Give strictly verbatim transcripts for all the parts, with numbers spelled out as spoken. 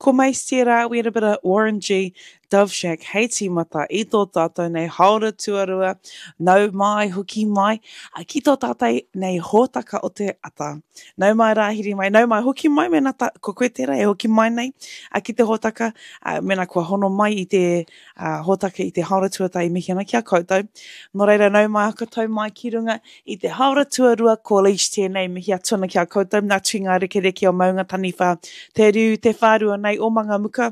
Ko mai stira, we had a bit of orangey Dove Shack, hei tīmata, i tō tātou nei haora tuarua, nau mai, huki mai, a ki tō tātai nei hōtaka o te ata. Nau mai rāhiri mai, nau mai huki mai, mena ta, ko koe tērā e huki mai nei, a ki te hōtaka, uh, mena kua hono mai i te uh, hōtaka i te haora tuatai i mihi ana ki a koutou. Nō reira nau mai haka tau mai ki runga i te haora tuarua ko leash tēnei mihi atuna ki a koutou, nā tui ngā reke reke o maunga taniwha, te riu, te whārua nei o manga muka.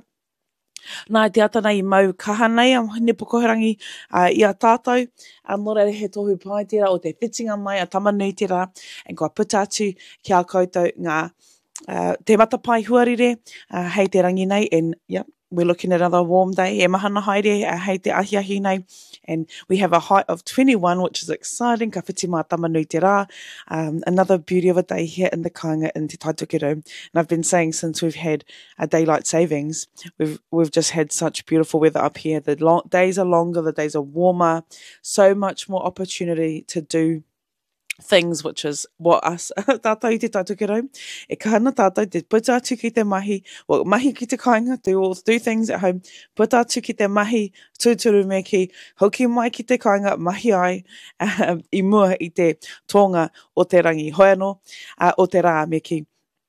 Nā te atana i mau kaha nei, am hine pokoherangi uh, i a tātou, a nō reira he tohu pai tērā o te whitinga mai a tamanui tērā, en kua puta atu ki a koutou ngā uh, te matapai huarire, uh, hei te rangi nei, and yeah, we're looking at another warm day, e mahana haere, uh, hei te ahi ahi nei, and we have a height of twenty-one, which is exciting, ka whiti mā tamanui te rā, um, another beauty of a day here in the kāinga in te Taitokerau. And I've been saying since we've had a daylight savings, we've we've just had such beautiful weather up here. The long, days are longer, the days are warmer, so much more opportunity to do things, which is what us tātou i te Taitokerau. E kahana tātou te puta atu ki te mahi, well, mahi ki te kāinga, do, all, do things at home, puta atu ki te mahi, tūturu me ki, hoki mai ki te kāinga, mahi ai, um, i mua i te tonga o te rangi hoiano, uh, o te rā me ki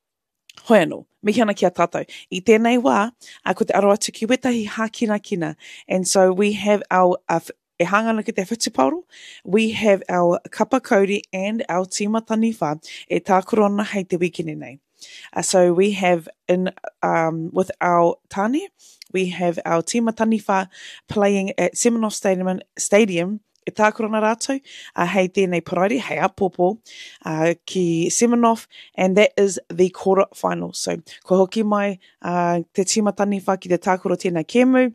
hoiano. Mihi ana ki a tātou. I tēnei wā, uh, ko te aro atu ki wetahi hākina kina. And so we have our uh, e hangana ki te whetipauro, we have our kapa kauri and our tima taniwha e tākorona hei te wikini nei. Uh, so we have, in um, with our tāne, we have our tima taniwha playing at Seminoff Stadium, Stadium e tākorona rātou, uh, hei tēnei paraire, hei apopo, uh, ki Seminoff, and that is the quarter final. So, ko hoki mai uh, te tima taniwha ki te tākoro tēnei kēmu.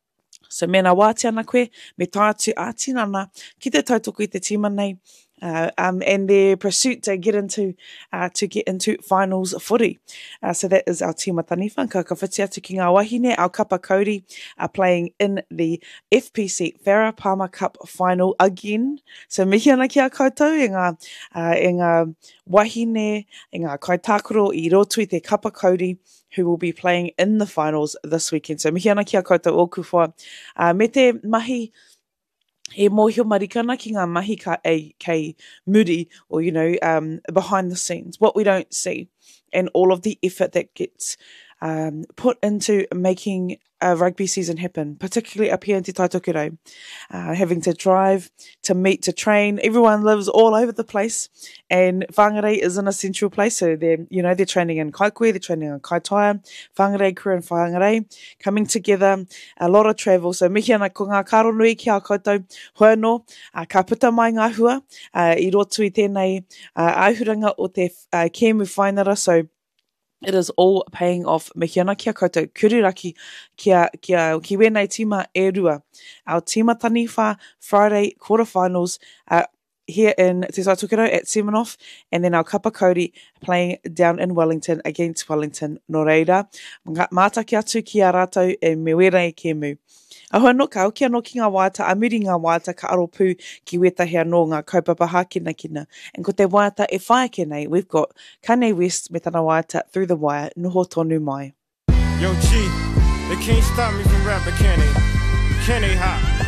So mena wāti ana koe, me tātu āti nana, ki te tautoko i te tima nei, uh, um, and their pursuit to get into uh, to get into finals footy. Uh, so that is our tima taniwha, ka ka whiti atu ki ngā wahine, our kapa kauri are playing in the F P C Farah Palmer Cup final again. So mihi ana ki a koutou, e ngā, uh, e ngā wahine, e ngā kaitākoro i roto i te kapa kauri, who will be playing in the finals this weekend. So mihi ana ki a koutou o kuwha. Uh, me te mahi e mōhio marikana ki ngā mahi ka e kei muri, or, you know, um, behind the scenes, what we don't see, and all of the effort that gets um, put into making a rugby season happen, particularly up here in Te Taitokerau. Uh, having to drive, to meet, to train. Everyone lives all over the place, and Whangarei is an essential place. So they're, you know, they're training in Kaikohe, they're training in Kaitaia, Whangarei crew and Whangarei, coming together, a lot of travel. So mihi ana ko ngā karo nui ki a koutou, hoi no, uh, ka puta mai ngā hua, uh, i roto i tēnei uh, ahuranga o te uh, kēmu whainara. So it is all paying off. Mihi ana ki a koutou, kuriraki kia, kia, ki wēnei tima e rua. Our tima taniwha Friday quarterfinals uh, here in Te Taitokerau at Seminoff, and then our kapa kauri playing down in Wellington against Wellington. Nō reira, mātaki atu ki a rātou e me wera e kēmu. Ahua no ka auki anō ki ngā wāta, a muri ngā wāta ka aro pū ki wetahi anō ngā kaupapa hākina kina. And ko te wāta e whae ke nei, we've got Kanye West me tana wāta Through the Wire, noho tonu mai. Yo G, they can't stop me from rapping, can they? Can they hop?